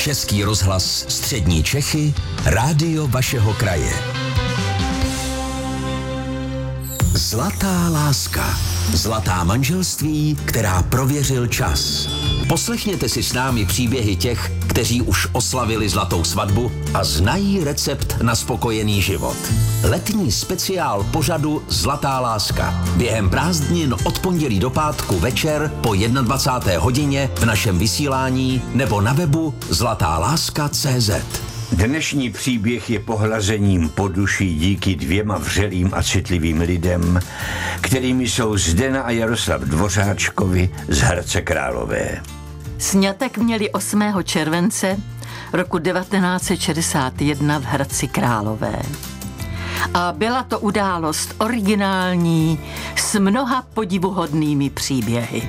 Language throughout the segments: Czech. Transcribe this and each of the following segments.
Český rozhlas Střední Čechy, rádio vašeho kraje. Zlatá láska. Zlatá manželství, která prověřil čas. Poslechněte si s námi příběhy těch, kteří už oslavili zlatou svatbu a znají recept na spokojený život. Letní speciál pořadu Zlatá láska. Během prázdnin od pondělí do pátku večer po 21. hodině v našem vysílání nebo na webu zlatáláska.cz. Dnešní příběh je pohlazením po duši díky dvěma vřelým a citlivým lidem, kterými jsou Zdena a Jaroslav Dvořáčkovi z Hradce Králové. Sňatek měli 8. července roku 1961 v Hradci Králové. A byla to událost originální s mnoha podivuhodnými příběhy.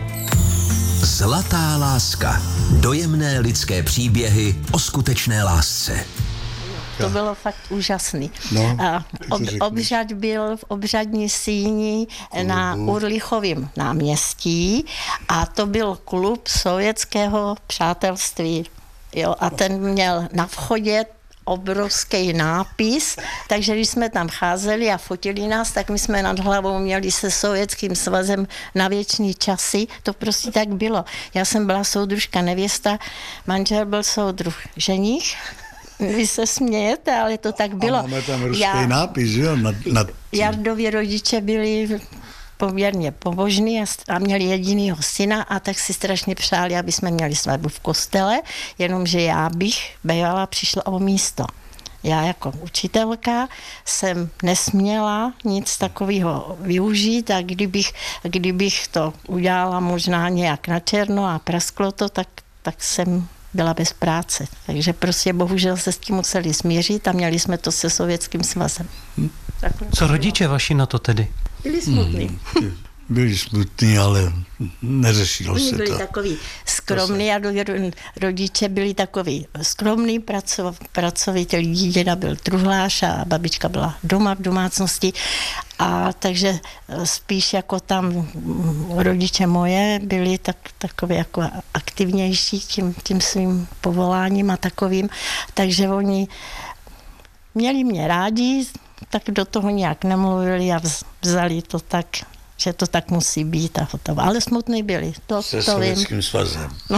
Zlatá láska. Dojemné lidské příběhy o skutečné lásce. To bylo fakt úžasný. No, Obřad byl v obřadní síni na Urlichovém náměstí a to byl klub sovětského přátelství. Jo, a ten měl na vchodě obrovský nápis, takže když jsme tam cházeli a fotili nás, tak my jsme nad hlavou měli se Sovětským svazem na věčný časy. To prostě tak bylo. Já jsem byla soudružka nevěsta, manžel byl soudruh ženich. Vy se smějete, ale to tak bylo. A máme tam ruský nápis, jo? Jardovi rodiče byli poměrně pobožní a měli jedinýho syna a tak si strašně přáli, aby jsme měli svatbu v kostele, jenomže já bych bývala přišla o místo. Já jako učitelka jsem nesměla nic takového využít a kdybych to udělala možná nějak na černo a prasklo to, tak jsem byla bez práce. Takže prostě bohužel se s tím museli smířit a měli jsme to se Sovětským svazem. Co rodiče vaši na to tedy? Byli smutní. Byli smutní, ale neřešilo se to. Byli takový skromní a rodiče byli takový skromní, pracoviteli. Děda byl truhlář a babička byla doma v domácnosti. A takže spíš jako tam rodiče moje byli takový jako aktivnější tím svým povoláním a takovým. Takže oni měli mě rádi, tak do toho nějak nemluvili a vzali to tak, že to tak musí být a hotovo. Ale smutný byli. Se Sovětským svazem. No.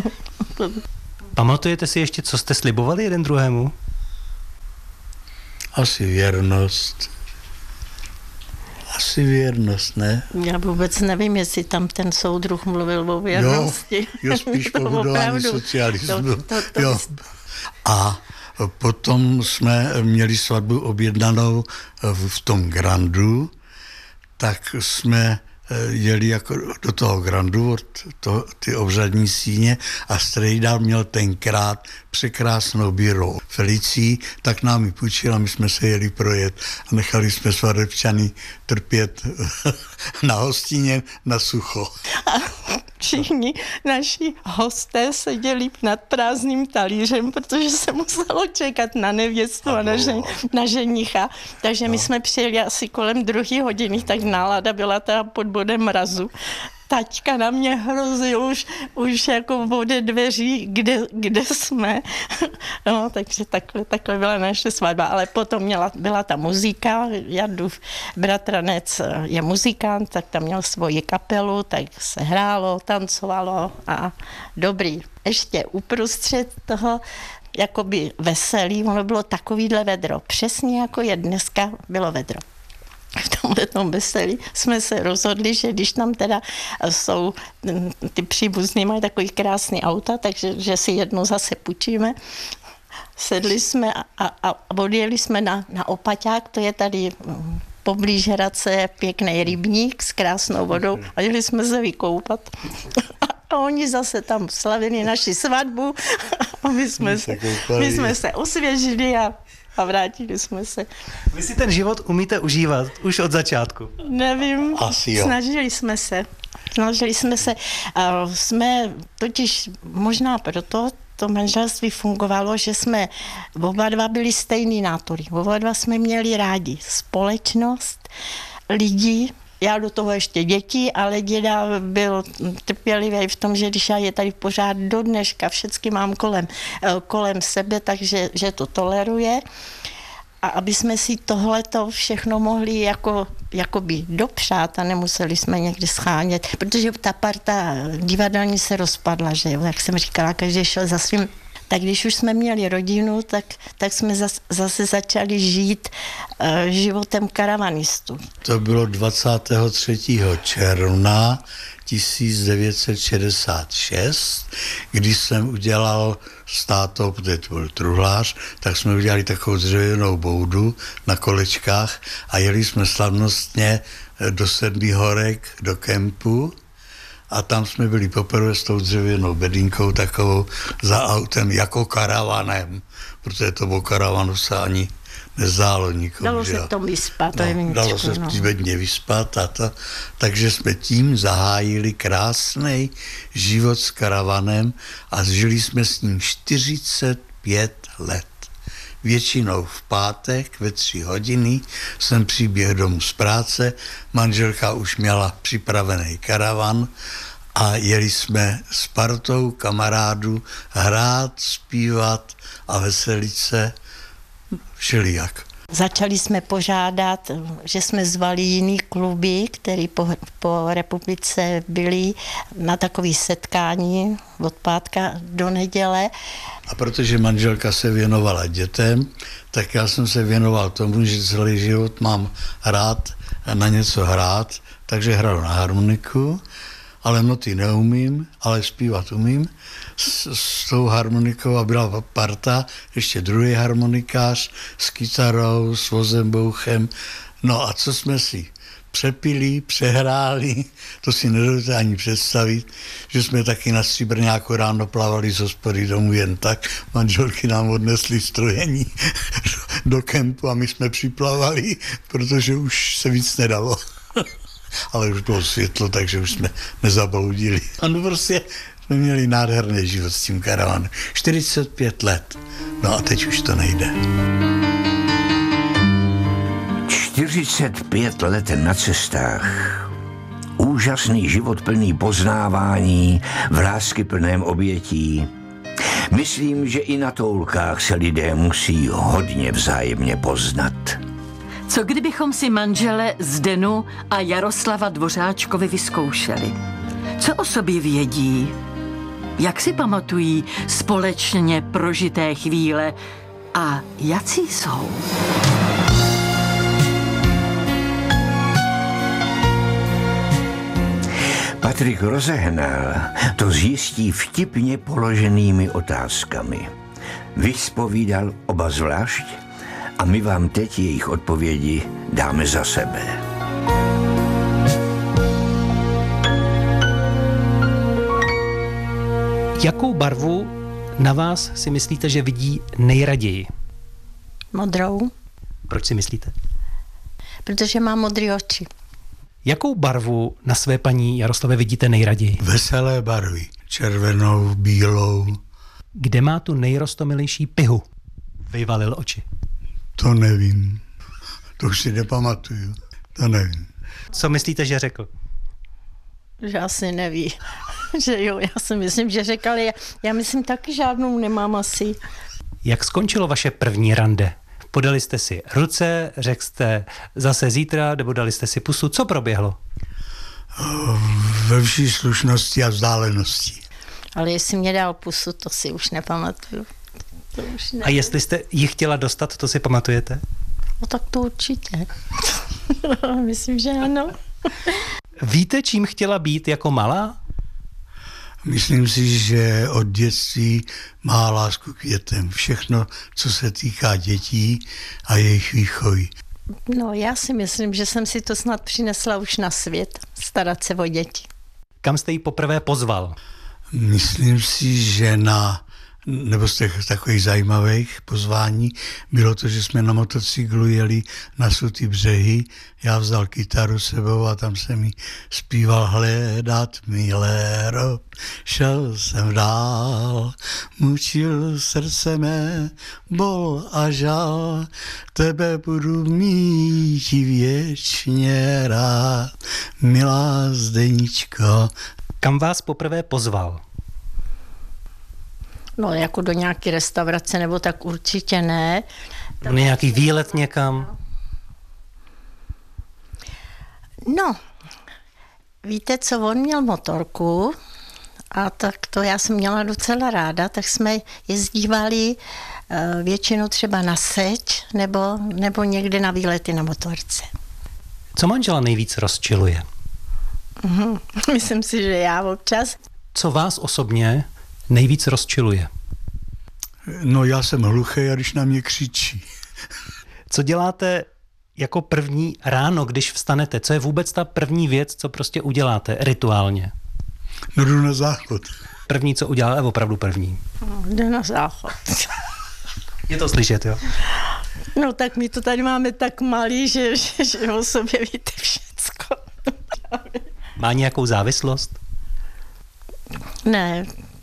Pamatujete si ještě, co jste slibovali jeden druhému? Asi věrnost, ne? Já vůbec nevím, jestli tam ten soudruh mluvil o věrnosti. Jo, spíš po budování socialismu. Jo. A potom jsme měli svatbu objednanou v tom Grandu, tak jsme jeli jako do toho Grandu, ty obřadní síně a strejda měl tenkrát překrásnou bírou Felicí, tak nám ji půjčil a my jsme se jeli projet a nechali jsme svadebčany trpět na hostině na sucho. A všichni naši hosté seděli nad prázdným talířem, protože se muselo čekat na nevěstu a na ženicha. Takže my jsme přijeli asi kolem 2 hodiny, tak nálada byla ta pod bodem mrazu. Taťka na mě hrozil už jako ode dveří, kde jsme. No, takže takhle byla naše svatba. Ale potom byla ta muzika. Jardův bratranec je muzikant, tak tam měl svoji kapelu, tak se hrálo, tancovalo a dobrý. Ještě uprostřed toho jakoby veselý, ono bylo takovýhle vedro. Přesně jako je dneska bylo vedro. V tomhletom veselí jsme se rozhodli, že když tam teda jsou ty příbuzní, mají takový krásný auta, takže že si jedno zase půjčíme. Sedli jsme a odjeli jsme na Opaťák, to je tady poblíž Hradce pěkný rybník s krásnou vodou a jeli jsme se vykoupat. A oni zase tam slavili naši svatbu a my jsme se osvěžili a vrátili jsme se. Vy si ten život umíte užívat už od začátku? Nevím, asi jo. Snažili jsme se. Jsme totiž možná proto to manželství fungovalo, že jsme oba dva byli stejný nátory. Oba dva jsme měli rádi společnost, lidi, Já do toho ještě děti, ale děda byl trpělivý v tom, že když já je tady pořád do dneška, všechny mám kolem sebe, takže že to toleruje. A aby jsme si tohleto všechno mohli jakoby dopřát a nemuseli jsme někde schánět, protože ta parta divadelní se rozpadla, že jo, jak jsem říkala, každý šel za svým. Tak když už jsme měli rodinu, tak jsme zase začali žít životem karavanistů. To bylo 23. června 1966, když jsem udělal s tátou, protože to byl truhlář, tak jsme udělali takovou dřevěnou boudu na kolečkách a jeli jsme slavnostně do Sedmých horek, do kempu. A tam jsme byli poprvé s tou dřevěnou bedínkou takovou za autem jako karavanem, protože to bylo karavanu se ani nezdálo nikomu. Dalo se to vyspat. Dalo se bedně vyspat a to. Takže jsme tím zahájili krásný život s karavanem a žili jsme s ním 45 let. Většinou v pátek ve 3 hodiny jsem přiběhl domů z práce, manželka už měla připravený karavan a jeli jsme s partou kamarádů hrát, zpívat a veselit se všelijak. Začali jsme požádat, že jsme zvali jiný kluby, které po republice byly na takové setkání od pátka do neděle. A protože manželka se věnovala dětem, tak já jsem se věnoval tomu, že celý život mám rád na něco hrát, takže hraju na harmoniku, ale noty neumím, ale zpívat umím. S tou harmonikou a byla parta, ještě druhý harmonikář s kytarou, s vozembouchem. No a co jsme si přepili, přehráli, to si nedovedete ani představit, že jsme taky na Stříbrňáku ráno plavali z hospody domů jen tak. Manželky nám odnesly strojení do kempu a my jsme připlavali, protože už se víc nedalo. Ale už bylo světlo, takže už jsme nezabloudili. No prostě jsme měli nádherný život s tím karavanem. 45 let. No a teď už to nejde. 45 let na cestách. Úžasný život plný poznávání, v láskyplném obětí. Myslím, že i na toulkách se lidé musí hodně vzájemně poznat. Co kdybychom si manžele Zdenu a Jaroslava Dvořáčkovi vyzkoušeli? Co o sobě vědí? Jak si pamatují společně prožité chvíle a jací jsou? Patrik rozehnal to zjistí vtipně položenými otázkami. Vyspovídal oba zvlášť a my vám teď jejich odpovědi dáme za sebe. Jakou barvu na vás si myslíte, že vidí nejraději? Modrou. Proč si myslíte? Protože mám modré oči. Jakou barvu na své paní Jaroslavě vidíte nejraději? Veselé barvy. Červenou, bílou. Kde má tu nejrostomilejší pihu? Vyvalil oči. To nevím. To už si nepamatuju. To nevím. Co myslíte, že řekl? Že asi neví. Že jo, já si myslím, že řekl, ale já myslím taky žádnou nemám asi. Jak skončilo vaše první rande? Podali jste si ruce, řekl jste zase zítra, nebo dali jste si pusu. Co proběhlo? Ve vší slušnosti a vzdálenosti. Ale jestli mě dal pusu, to si už nepamatuju. To už a jestli jste ji chtěla dostat, to si pamatujete? No tak to určitě. Myslím, že ano. Víte, čím chtěla být jako malá? Myslím si, že od dětství má lásku k dětem. Všechno, co se týká dětí a jejich výchovy. No, já si myslím, že jsem si to snad přinesla už na svět, starat se o děti. Kam jste ji poprvé pozval? Myslím si, že na nebo z těch takových zajímavých pozvání bylo to, že jsme na motocyklu jeli na Sutý břehy, já vzal kytaru sebou a tam jsem jí zpíval hledat miléro, šel jsem dál, mučil srdce mé, bol a žal, tebe budu mít věčně rád, milá Zdeničko. Kam vás poprvé pozval? No, jako do nějaké restaurace, nebo tak určitě ne. Nějaký výlet někam? No, víte co, on měl motorku a tak to já jsem měla docela ráda, tak jsme jezdívali většinou třeba na seč nebo někde na výlety na motorce. Co manžela nejvíc rozčiluje? Myslím si, že já občas. Co vás osobně nejvíc rozčiluje? No já jsem hluchý, a když na mě křičí. Co děláte jako první ráno, když vstanete? Co je vůbec ta první věc, co prostě uděláte rituálně? No jdu na záchod. První, co uděláte, opravdu první. Jde na záchod. Je to slyšet, jo? No tak my to tady máme tak malý, že o sobě víte všecko. Má nějakou závislost? Ne,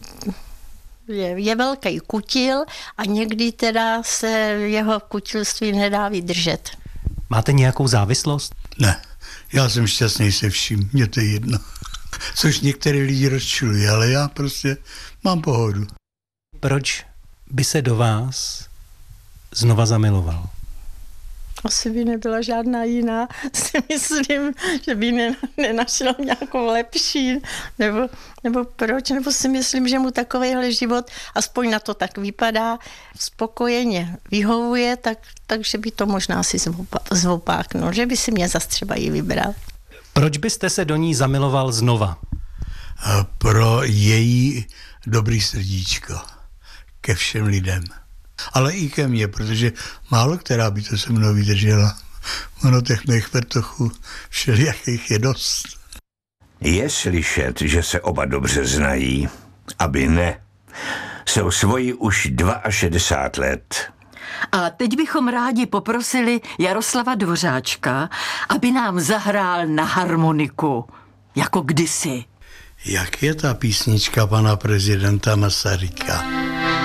je velký kutil a někdy teda se jeho kutilství nedá vydržet. Máte nějakou závislost? Ne, já jsem šťastný se vším, mně to je jedno. Což některé lidi rozčiluje, ale já prostě mám pohodu. Proč by se do vás znova zamiloval? Asi by nebyla žádná jiná. Si myslím, že by nenašel nějakou lepší, nebo proč, nebo si myslím, že mu takovýhle život, aspoň na to tak vypadá, spokojeně vyhovuje, takže by to možná si zvopáknul, že by si mě zas třeba i vybral. Proč byste se do ní zamiloval znova? Pro její dobrý srdíčko ke všem lidem. Ale i ke mně, protože málo která by to se mnou vydržela. Ono těch mých vrtochů všelijakých je dost. Je slyšet, že se oba dobře znají, aby ne. Jsou svoji už 62 let. A teď bychom rádi poprosili Jaroslava Dvořáčka, aby nám zahrál na harmoniku, jako kdysi. Jak je ta písnička pana prezidenta Masaryka?